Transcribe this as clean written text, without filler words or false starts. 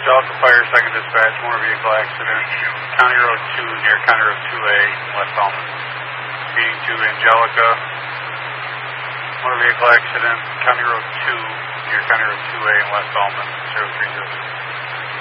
Delta Fire, 2nd Dispatch, motor vehicle accident, County Road 2 near County Road 2A, West Almond. Speeding to Angelica, motor vehicle accident, County Road 2 near County Road 2A in West Almond, 030.